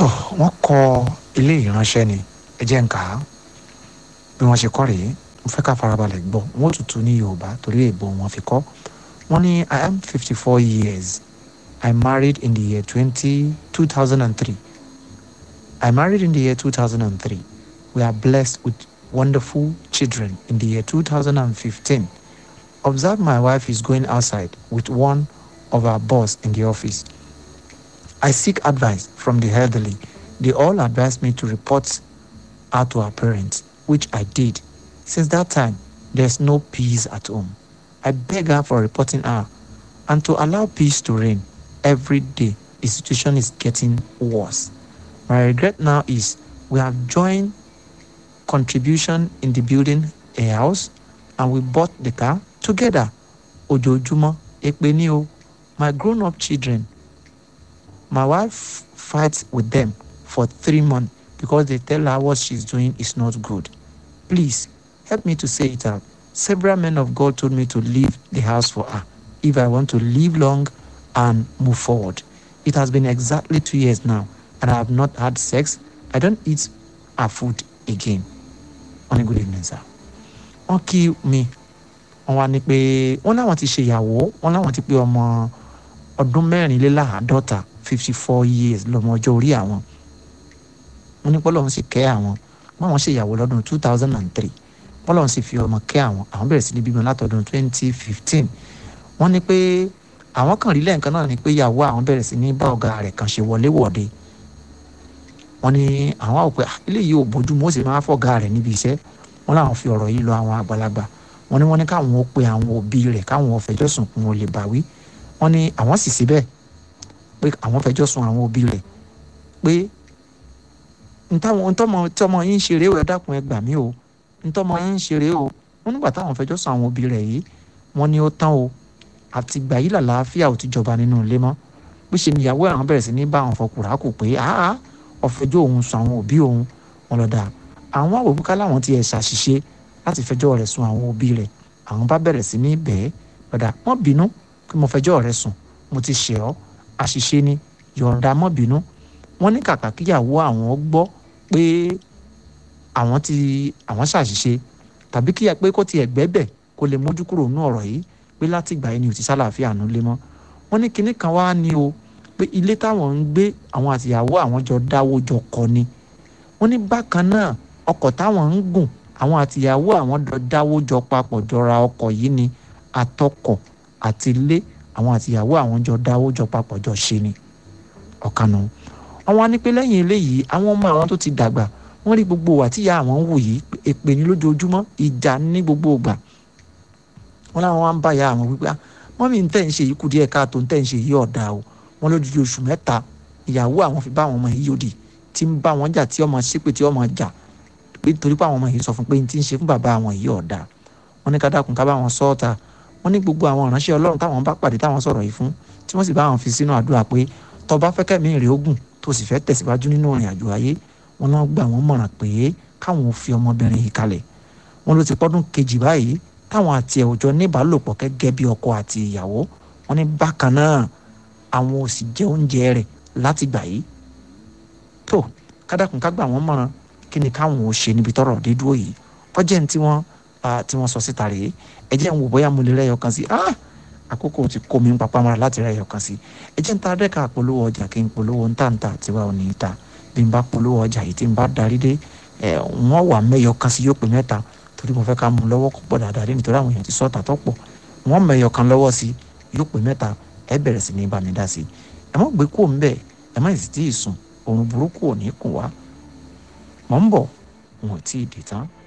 tó wọ́n kọ ilé ìránṣẹ́ ni ẹ jẹ́ n kà á bí wọ́n ṣe kọ́ rèé mo fẹ́ ká farabalẹ̀ gbọ́ wọ́n tutù ní Yorùbá torí èèbó wọn fi kọ́ wọ́n ní I am 54 years. I married in the year 2003. I married in the year 2003. We are blessed with wonderful children in the year 2015. Observe my wife is going outside with one of our boss in the office. I seek advice from the elderly. They all advised me to report her to her parents, which I did. Since that time, there's no peace at home. I beg her for reporting her and to allow peace to reign. Every day, the situation is getting worse. My regret now is we have joined contribution in the building a house and we bought the car together. Ojoojúmọ́, èpè ni o. My grown-up children, my wife fights with them for 3 months because they tell her what she's doing is not good. Please, help me to say it out. Several men of God told me to leave the house for her if I want to live long and move forward. It has been exactly 2 years now and I have not had sex. I don't eat her food again. On a good evening, sir. Wọ́n kí mi wọ́n wá ní pé wọ́n láwọn ti ṣe ìyàwó wọ́n láwọn ti pé ọmọ ọdún 54 54 years lọ́mọ ọjọ́ orí àwọn. Wọ́n ní pọ́lọ́run sì kẹ́ àwọn wọ́n ṣe ìyàwó lọ́dún 2003 pọ́lọ́run sì fi ọmọ kẹ́ àwọn bẹ̀rẹ̀ sí ní bímọ látọdún 2015. Wọ́n ní pé àwọn kan rí lẹ́ǹkan náà ni pé ìyàwó àwọn bẹ̀rẹ̀ sí ní bá ọ̀gá rẹ̀ kan ṣe wọléwọ̀de. Wọ́n ní àwọn àwọn pé eléyìí ò bójúmu ó sì máa fọ̀gá rẹ̀ níbi iṣẹ́. Wọ́n láwọn fi ọ̀rọ̀ yìí lọ àwọn àgbàlagbà. Wọ́n ní káwọn ó pe àwọn òbí rẹ̀ káwọn ó fẹjọ́ sùn kún ó lè bá wí. Wọ́n ní àwọn sì síbẹ̀ pé àwọn fẹjọ́ sùn àwọn òbí rẹ̀ pé ntọ́mọ yín ń ṣeré o ẹ dákun ẹ gbà mí o ntọ́mọ yín ń ṣeré o. Wọ́n nígbà táwọn fẹjọ́ sùn àwọn òbí rẹ̀ yìí wọ́n ní ó tán o àtìgbà yìí làlàáfíà ò ti jọba nínú ilé mọ́ bí ṣe níyàwó àwọn bẹ̀rẹ̀ sí ní bá àwọn fọkùrà kù pé ọ̀fẹ́jọ́ òun sùn àwọn òbí òun wọn lọ dà àwọn àwòbúká láwọn ti ẹ̀ ṣàṣìṣe láti fẹjọ́ rẹ̀ sùn àwọn òbí rẹ̀ àwọn bá bẹ̀rẹ̀ sí ní bẹ́ẹ̀ lọ́dà wọ́n bínú pé mo fẹjọ́ rẹ̀ sùn mo ti ṣẹ̀ ọ́ àṣìṣe ni yọ̀ǹda mọ́ bínú. Wọ́n ní kàkà kíyàwó àwọn gbọ́ pé àwọn ṣàṣìṣe tàbí kíyà pé kó ti ẹ̀gbẹ́bẹ̀ kó lè mójú kúrò nínú ọ̀rọ̀ yìí pé láti ìgbà yìí ni ò ti sálàáfíà nù lé mọ́. Wọ́n ní kinní kan wá ní o pé ilé táwọn ń gbé àwọn àtìyàwó àwọn jọ dáwó jọ kọ́ ni. Wọ́n ní bákan náà ọkọ̀ táwọn ń gùn àwọn àtìyàwó àwọn jọ dáwó jọ papọ̀ jọra ọkọ̀ yìí ni àtọkọ̀ àti ilé àwọn àtìyàwó àwọn jọ dáwó jọ papọ̀ jọ ṣe ni ọ̀kanù. Àwọn á ní pé lẹ́yìn eléyìí àwọn ọmọ àwọn tó ti dàgbà wọ́n rí gbogbo wà tíyà àwọn ń wù yìí èpè ní lójoojúmọ́ ìjà ní gbogbo ìgbà. Wọ́n láwọn wá ń bá ìyá àwọn wípé mọ́mí ń tẹ̀ ń ṣe yìí kù díẹ̀ káàtó ń tẹ̀ ń ṣe yìí ọ̀dà o. Wọ́n lójijì oṣù 3 ìyàwó àwọn fi bá àwọn ọmọ yìí yòdì tí ń bá wọn jà tí ọmọ ṣépè tí ọmọ jà torí pé àwọn ọmọ yìí sọ fún pé n ti ń ṣe fún bàbá àwọn yìí ọ̀dà. Wọ́n ní ká dákun ká bá wọn sọ ọ́ta. Wọ́n ní gbogbo àwọn ìránṣẹ́ Ọlọ́run táwọn bá pàdé táwọn sọ̀rọ̀ yìí fún tí wọ́n sì bá wọn fi sínú àdúrà pé tó bá fẹ́ kẹ́mi rè ogun tó sì fẹ́ tẹ̀síwájú nínú ìrìn àjò ayé wọn náà gbà wọ́n mọ̀ràn pé káwọn ò fi ọmọbìnrin yìí kalẹ̀. Wọ́n ló ti pọ́dún kejì báyìí táwọn àti ẹ̀ òjò ní ìbálòpọ̀ gẹ́gẹ́ bí ọkọ àti ìyàwó. Wọ́n ní bákan náà àwọn ò sì jẹ oúnjẹ rẹ̀ láti gbà yìí. tó kádàkùn ká gbà wọ́n mọ̀ràn kí ni káwọn ò ṣe níbi tọ́rọ̀ dé dúró yìí ọjẹ́ ní tí wọ́n sọ síta rèé ẹ jẹ́ ń wò bóyá mo lè rẹ́yọ kan sí àkókò ti kó mi ń papá mọ́ra láti rẹ́yọ kan sí. Ẹ jẹ́ ń ta dẹ́ka polówó ọjà kí n polówó ń tàǹtà tiwa ò ní í ta bí n bá polówó ọjà yìí tí n bá darí dé wọ́n wà mẹ́yọ kan sí yóò pé 3 torí mo fẹ́ ká mú lọ́wọ́ pọ̀ dáadáa dé nítorí àwọn èèyàn ti sọ́ọ̀tà tó pọ̀ wọ́n mẹ́yọ kan lọ́wọ́ sí yóò pé 3 ẹ bẹ̀rẹ̀ sí ní bá mi dá sí. Ẹ má gbé kúrò ń bẹ̀ ẹ má sì tí ì sùn òrùn burúkú ò ní kùn wá mọ̀ ń bọ̀ wọn ò tí ì dé tán.